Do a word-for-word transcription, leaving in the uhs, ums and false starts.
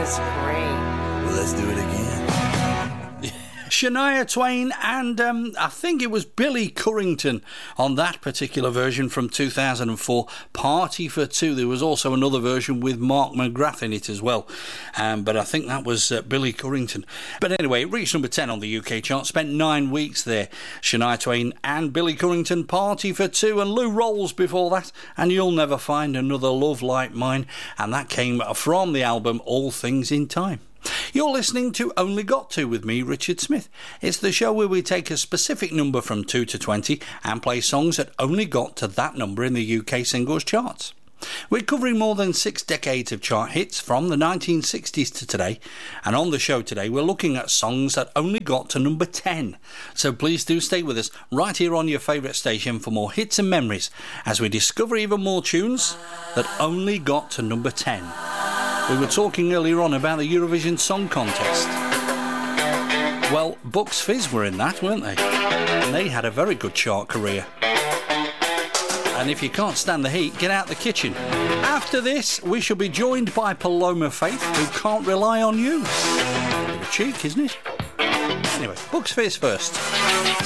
was great. Well, let's do it again. Shania Twain and um, I think it was Billy Currington on that particular version from two thousand four, Party for Two. There was also another version with Mark McGrath in it as well, um, but I think that was uh, Billy Currington. But anyway, it reached number ten on the U K chart, spent nine weeks there. Shania Twain and Billy Currington, Party for Two, and Lou Rawls before that, and You'll Never Find Another Love Like Mine, and that came from the album All Things in Time. You're listening to Only Got To with me, Richard Smith. It's the show where we take a specific number from two to twenty and play songs that only got to that number in the U K singles charts. We're covering more than six decades of chart hits from the nineteen sixties to today, and on the show today we're looking at songs that only got to number ten. So please do stay with us right here on your favourite station for more hits and memories as we discover even more tunes that only got to number ten. We were talking earlier on about the Eurovision Song Contest. Well, Bucks Fizz were in that, weren't they? And they had a very good chart career. And if you can't stand the heat, get out the kitchen. After this, we shall be joined by Paloma Faith, who can't rely on you. Bit of cheek, isn't it? Anyway, Bucks Fizz first.